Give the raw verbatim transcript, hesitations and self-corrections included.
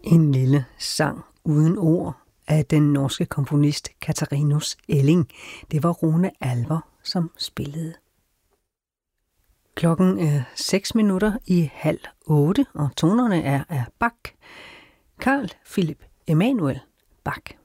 En lille sang uden ord af den norske komponist Katarina's Elling. Det var Rune Alver, som spillede. Klokken er seks minutter i halv otte, og tonerne er af Bach. Carl Philipp Emanuel Bach.